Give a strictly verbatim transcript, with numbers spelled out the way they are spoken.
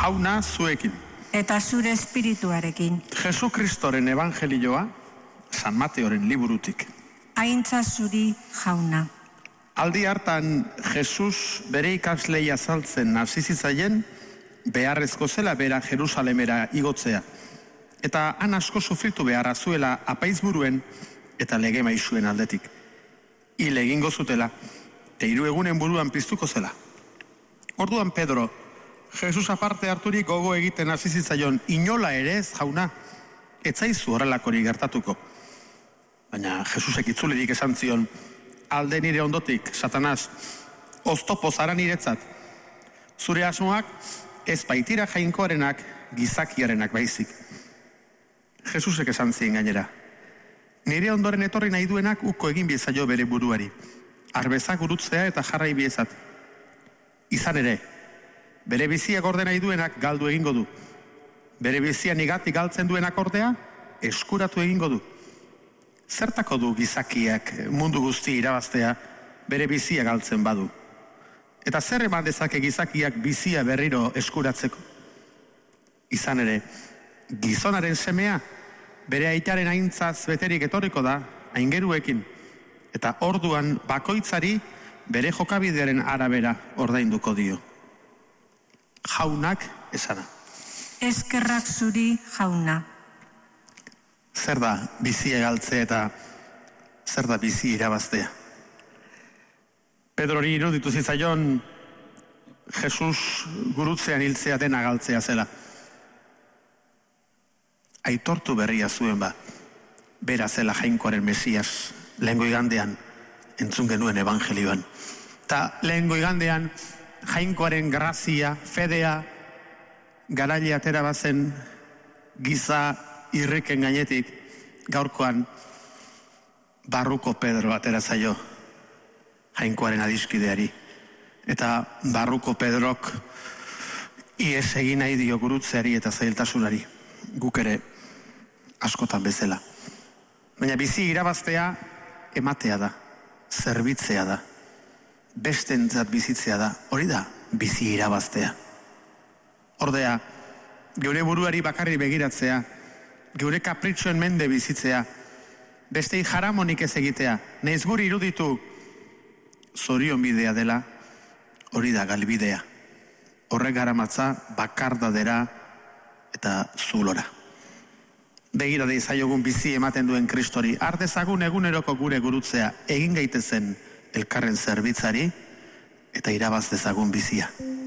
Jauna zuekin. Eta zure espirituarekin. Jesu Kristoren evangelioa, San Mateoren liburutik. Aintza zuri, jauna. Aldi hartan Jesus bere ikaslei azaltzen hasi zitzaien, beharrezko zela bera Jerusalemera igotzea. Eta han asko sufritu beharra zuela apaizburuen eta lege maisuen aldetik. Hil egingo zutela, eta hiru egunen buruan piztuko zela. Orduan Pedro, Jesus aparte harturik gogo egiten hasi zitzaion, inola ere ez, jauna, ez zaizu horrelakorik gertatuko. Baina Jesusek itzulirik esan zion, alde nire ondotik, Satanaz, oztopo zara niretzat. Zure asmoak ez baitira jainkoarenak, gizakiarenak baizik. Jesusek esan zien gainera, nire ondoren etorri nahi duenak uko egin biezaio bere buruari, arbezak gurutzea eta jarrai biezat. Izan ere, bere bizia gorde nahi duenak galdu egingo du. Bere bizia nigatik galtzen duenak ordea, eskuratu egingo du. Zertako du gizakiak mundu guzti irabaztea bere bizia galtzen badu? Eta zer eman dezake gizakiak bizia berriro eskuratzeko? Izan ere, gizonaren semea bere aitaren aintzaz beterik etorriko da, aingeruekin, eta orduan bakoitzari bere jokabidearen arabera ordainduko dio. Jaunak esana. Eskerrak zuri, jauna. Zer da bizia galtzea eta zer da bizi irabaztea? Pedrori iruditu zitzaion Jesus gurutzean hiltzea dena galtzea zela. Aitortu berria zuen ba, bera zela jainkoaren Mesias, lehengo igandean entzun genuen evangelioan. Ta lehengo igandean jainkoaren grazia, fedea, garaile atera bazen giza irriken gainetik, gaurkoan barruko Pedro atera zaio jainkoaren adiskideari. Eta barruko Pedrok ies egin nahi dio gurutzeari eta zailtasunari, guk ere askotan bezala. Baina bizi irabaztea ematea da, zerbitzea da, bestentzat bizitzea da, hori da bizi irabaztea. Ordea, geure buruari bakarri begiratzea, geure kapritxoen mende bizitzea, bestei jaramonik ez egitea, nahiz guri iruditu zorion bidea dela, hori da galbidea. Horrek garamatza bakardadera eta zulora. Begira deizaiogun bizi ematen duen Kristori, ardezagun eguneroko gure gurutzea egin gaitezen elkarren zerbitzari eta irabaz dezagun bizia.